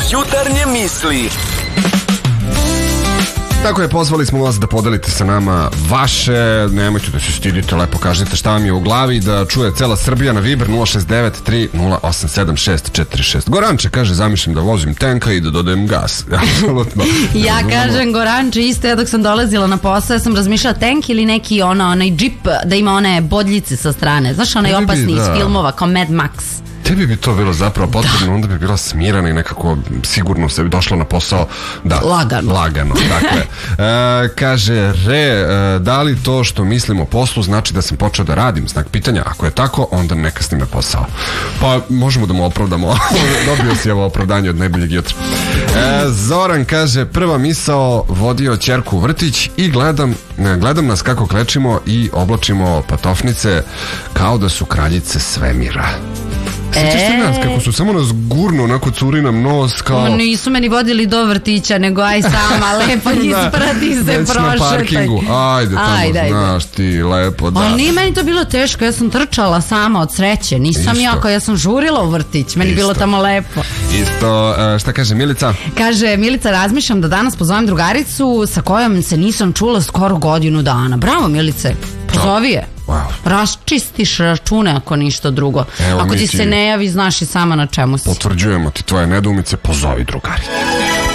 Jutarnje misli. Tako je, pozvali smo vas da podelite sa nama vaše, nemojte da se stidite, lepo kažete šta vam je u glavi, da čuje cela Srbija na Viber 069 308 646. Goranče kaže, zamišljam da vozim tenka i da dodajem gas. Apsolutno. Ja kažem Goranče isto, ja dok sam dolazila na posao, ja sam razmišljala tank ili neki onaj džip da ima one bodljice sa strane. Znaš, onaj opasni iz filmova kao Mad Max. Tebi bi to bilo zapravo potrebno, onda bi bila smirana i nekako sigurno se bi došla na posao. Da, lagano, dakle. Kaže, da li to što mislim o poslu znači da sam počeo da radim? Znak pitanja, ako je tako, onda neka snime posao. Pa možemo da mu opravdamo. Dobio si ovo opravdanje od najboljeg jutra. Zoran kaže, prva misao, vodio ćerku u vrtić i gledam nas kako klečimo i oblačimo patofnice kao da su kraljice svemira. Sjećaš se nas kako su samo nas gurno onako curi nam nos kao... Nisu meni vodili do vrtića, nego aj sama lepo isprati se, prošetaj. Na parkingu, ajde tamo, znaš ti, lepo, da. Ali nije meni to bilo teško, ja sam trčala sama od sreće, nisam ja sam žurila u vrtić, meni bilo tamo lepo. Isto, šta kaže Milica? Kaže, Milica, razmišljam da danas pozovem drugaricu sa kojom se nisam čula skoro godinu dana. Bravo, Milice, pozovi je. Wow. Raščistiš račune ako ništa drugo. Ako ti se ne javi, znaš i sama na čemu si. Potvrđujemo ti tvoje nedoumice, pozovi drugaricu.